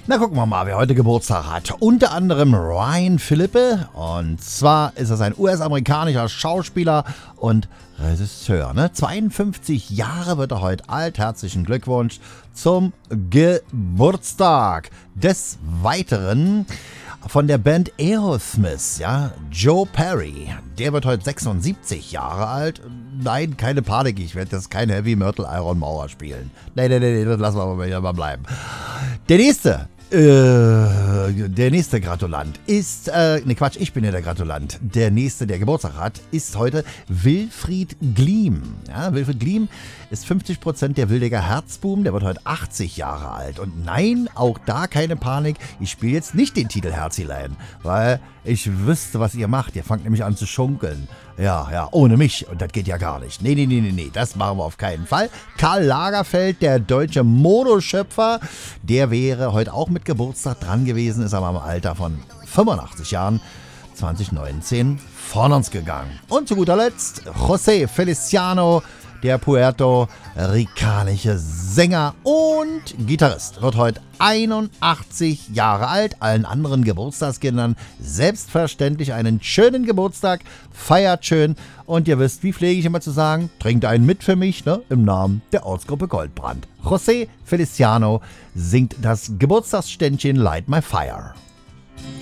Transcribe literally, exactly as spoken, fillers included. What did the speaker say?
Na, gucken wir mal, wer heute Geburtstag hat. Unter anderem Ryan Philippe. Und zwar ist er ein U S-amerikanischer Schauspieler und Regisseur. Ne? zweiundfünfzig Jahre wird er heute alt. Herzlichen Glückwunsch zum Geburtstag. Des Weiteren von der Band Aerosmith, ja, Joe Perry. Der wird heute sechsundsiebzig Jahre alt. Nein, keine Panik, ich werde jetzt kein Heavy Metal Iron Mauer spielen. Nein, nein, nein, das lassen wir mal bleiben. Der nächste, äh, der nächste Gratulant ist, äh, ne Quatsch, ich bin ja der Gratulant. Der nächste, der Geburtstag hat, ist heute Wilfried Gliem. Ja, Wilfried Gliem ist fünfzig Prozent der Wildecker Herzbuben, der wird heute achtzig Jahre alt. Und nein, auch da keine Panik, ich spiele jetzt nicht den Titel Herzilein, weil ich wüsste, was ihr macht. Ihr fangt nämlich an zu schunkeln. Ja, ja, ohne mich. Und das geht ja gar nicht. Nee, nee, nee, nee, nee, das machen wir auf keinen Fall. Karl Lagerfeld, der deutsche Modeschöpfer, der wäre heute auch mit Geburtstag dran gewesen, ist aber im Alter von fünfundachtzig Jahren zwanzig neunzehn von uns gegangen. Und zu guter Letzt José Feliciano, der puerto-ricanische Sänger und Gitarrist, wird heute einundachtzig Jahre alt. Allen anderen Geburtstagskindern selbstverständlich einen schönen Geburtstag, feiert schön und ihr wisst, wie pflege ich immer zu sagen, trinkt einen mit für mich, ne, im Namen der Ortsgruppe Goldbrand. José Feliciano singt das Geburtstagsständchen Light My Fire.